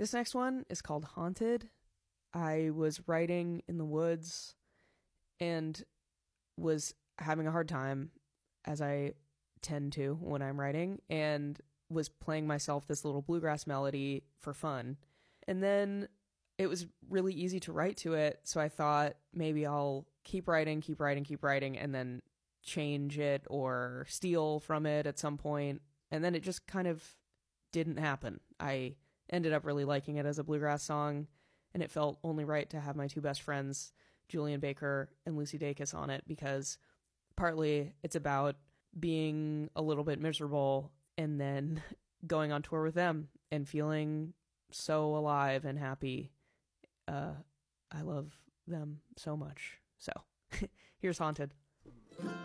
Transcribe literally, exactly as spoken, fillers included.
This next one is called Haunted. I was writing in the woods and was having a hard time, as I tend to when I'm writing, and was playing myself this little bluegrass melody for fun. And then it was really easy to write to it, so I thought maybe I'll keep writing, keep writing, keep writing, and then change it or steal from it at some point. And then it just kind of didn't happen. I ended up really liking it as a bluegrass song, and it felt only right to have my two best friends, Julian Baker and Lucy Dacus, on it, because partly it's about being a little bit miserable and then going on tour with them and feeling so alive and happy. Uh, I love them so much. So here's Haunted.